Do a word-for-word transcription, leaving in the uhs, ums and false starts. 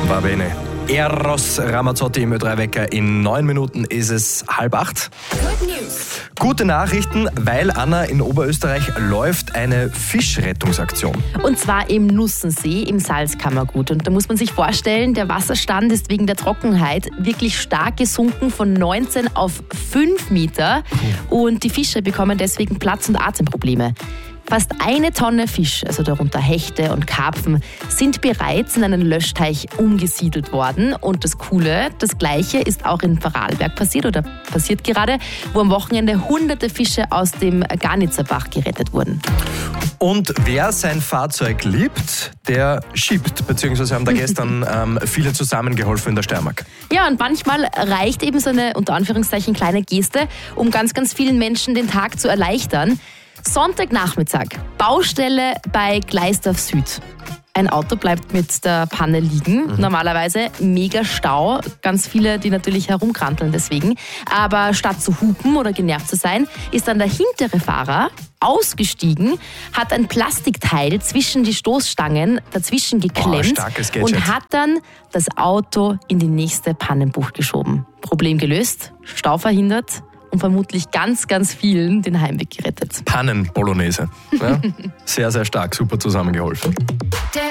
Va bene. Eros Ramazzotti im Ö drei Wecker. In neun Minuten ist es halb acht. Good News. Gute Nachrichten, weil Anna in Oberösterreich läuft eine Fischrettungsaktion. Und zwar im Nussensee im Salzkammergut. Und da muss man sich vorstellen, der Wasserstand ist wegen der Trockenheit wirklich stark gesunken von neunzehn auf fünf Meter. Und die Fische bekommen deswegen Platz- und Atemprobleme. Fast eine Tonne Fisch, also darunter Hechte und Karpfen, sind bereits in einen Löschteich umgesiedelt worden. Und das Coole, das Gleiche ist auch in Vorarlberg passiert oder passiert gerade, wo am Wochenende hunderte Fische aus dem Garnitzerbach gerettet wurden. Und wer sein Fahrzeug liebt, der schiebt, beziehungsweise haben da gestern ähm, viele zusammengeholfen in der Steiermark. Ja, und manchmal reicht eben so eine, unter Anführungszeichen, kleine Geste, um ganz, ganz vielen Menschen den Tag zu erleichtern. Sonntagnachmittag, Baustelle bei Gleisdorf Süd. Ein Auto bleibt mit der Panne liegen, mhm. normalerweise mega Stau, ganz viele, die natürlich herumkranteln deswegen. Aber statt zu hupen oder genervt zu sein, ist dann der hintere Fahrer ausgestiegen, hat ein Plastikteil zwischen die Stoßstangen dazwischen geklemmt oh, und hat dann das Auto in die nächste Pannenbucht geschoben. Problem gelöst, Stau verhindert und vermutlich ganz, ganz vielen den Heimweg gerettet. Pannen-Bolognese. Ja? Sehr, sehr stark, super zusammengeholfen.